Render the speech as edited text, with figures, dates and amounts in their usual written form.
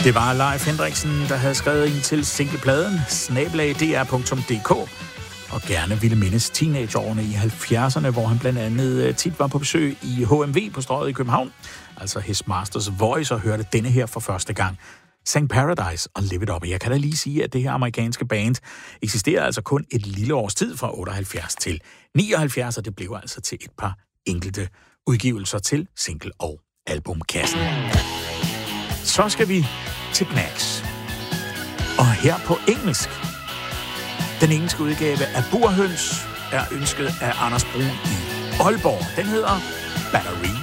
Det var Leif Hendriksen, der havde skrevet ind til singlepladen @dr.dk og gerne ville mindes teenageårene i 70'erne, hvor han blandt andet tit var på besøg i HMV på Strøget i København, altså His Master's Voice, og hørte denne her for første gang. Sang Paradise og Live It Up. Jeg kan da lige sige, at det her amerikanske band eksisterer altså kun et lille års tid fra 78 til 79, og det blev altså til et par enkelte udgivelser til single- og albumkassen. Så skal vi til Knacks. Og her på engelsk. Den engelske udgave af Burhøns er ønsket af Anders Brun i Aalborg. Den hedder Battery.